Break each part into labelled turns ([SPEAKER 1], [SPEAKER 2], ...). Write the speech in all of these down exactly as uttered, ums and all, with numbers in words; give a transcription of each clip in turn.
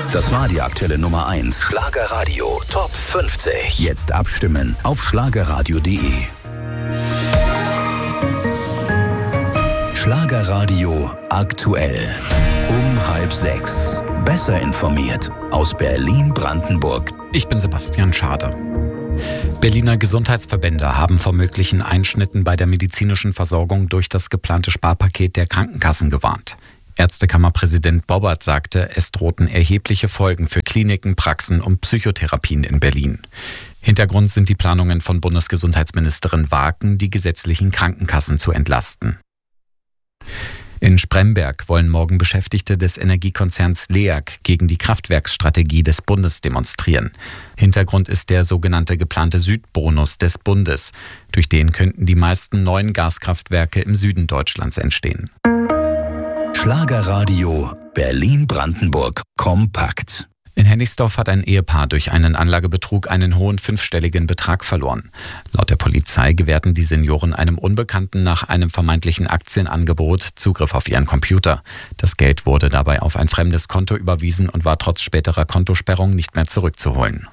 [SPEAKER 1] Das war die aktuelle Nummer eins. Schlagerradio Top fünfzig. Jetzt abstimmen auf schlagerradio punkt de. Schlagerradio aktuell. Um halb sechs. Besser informiert aus Berlin-Brandenburg.
[SPEAKER 2] Ich bin Sebastian Schade. Berliner Gesundheitsverbände haben vor möglichen Einschnitten bei der medizinischen Versorgung durch das geplante Sparpaket der Krankenkassen gewarnt. Ärztekammerpräsident Bobbert sagte, es drohten erhebliche Folgen für Kliniken, Praxen und Psychotherapien in Berlin. Hintergrund sind die Planungen von Bundesgesundheitsministerin Waken, die gesetzlichen Krankenkassen zu entlasten. In Spremberg wollen morgen Beschäftigte des Energiekonzerns LEAG gegen die Kraftwerksstrategie des Bundes demonstrieren. Hintergrund ist der sogenannte geplante Südbonus des Bundes. Durch den könnten die meisten neuen Gaskraftwerke im Süden Deutschlands entstehen.
[SPEAKER 1] Schlagerradio Berlin-Brandenburg kompakt.
[SPEAKER 2] In Hennigsdorf hat ein Ehepaar durch einen Anlagebetrug einen hohen fünfstelligen Betrag verloren. Laut der Polizei gewährten die Senioren einem Unbekannten nach einem vermeintlichen Aktienangebot Zugriff auf ihren Computer. Das Geld wurde dabei auf ein fremdes Konto überwiesen und war trotz späterer Kontosperrung nicht mehr zurückzuholen.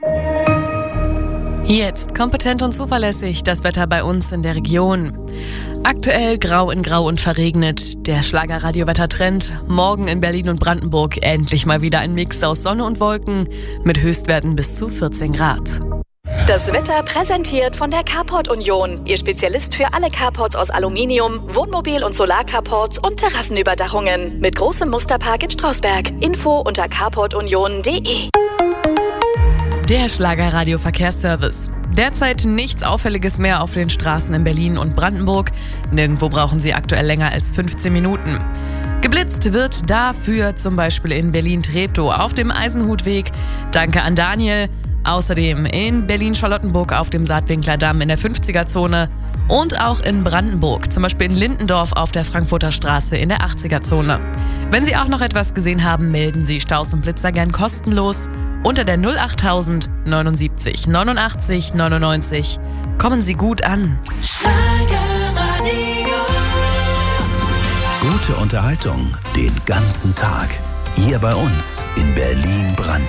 [SPEAKER 3] Jetzt kompetent und zuverlässig das Wetter bei uns in der Region. Aktuell grau in grau und verregnet. Der Schlagerradio-Wettertrend. Morgen in Berlin und Brandenburg endlich mal wieder ein Mix aus Sonne und Wolken mit Höchstwerten bis zu vierzehn Grad.
[SPEAKER 4] Das Wetter präsentiert von der Carport Union. Ihr Spezialist für alle Carports aus Aluminium, Wohnmobil- und Solarcarports und Terrassenüberdachungen. Mit großem Musterpark in Strausberg. Info unter carport union punkt de.
[SPEAKER 3] Der Schlagerradio-Verkehrsservice. Derzeit nichts Auffälliges mehr auf den Straßen in Berlin und Brandenburg. Nirgendwo brauchen Sie aktuell länger als fünfzehn Minuten. Geblitzt wird dafür zum Beispiel in Berlin-Treptow auf dem Eisenhutweg. Danke an Daniel. Außerdem in Berlin-Charlottenburg auf dem Saatwinkler Damm in der fünfziger-Zone. Und auch in Brandenburg, zum Beispiel in Lindendorf auf der Frankfurter Straße in der achtziger-Zone. Wenn Sie auch noch etwas gesehen haben, melden Sie Staus und Blitzer gern kostenlos unter der null achttausend neunundsiebzig neunundachtzig neunundneunzig. Kommen Sie gut an.
[SPEAKER 1] Gute Unterhaltung den ganzen Tag. Hier bei uns in Berlin-Brandenburg.